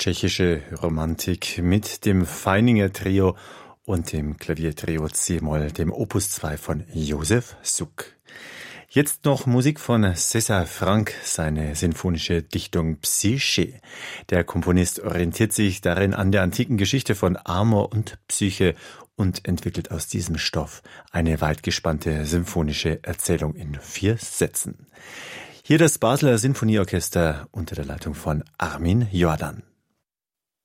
tschechische Romantik mit dem Feininger Trio und dem Klaviertrio C-Moll, dem Opus 2 von Josef Suk. Jetzt noch Musik von César Franck, seine sinfonische Dichtung Psyche. Der Komponist orientiert sich darin an der antiken Geschichte von Amor und Psyche und entwickelt aus diesem Stoff eine weitgespannte symphonische Erzählung in 4 Sätzen. Hier das Basler Sinfonieorchester unter der Leitung von Armin Jordan.